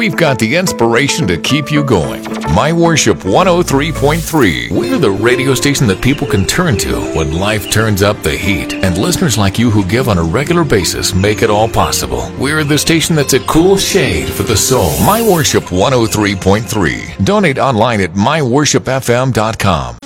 we've got the inspiration to keep you going. My Worship 103.3. We're the radio station that people can turn to when life turns up the heat. And listeners like you who give on a regular basis make it all possible. We're the station that's a cool shade for the soul. My Worship 103.3. Donate online at myworshipfm.com.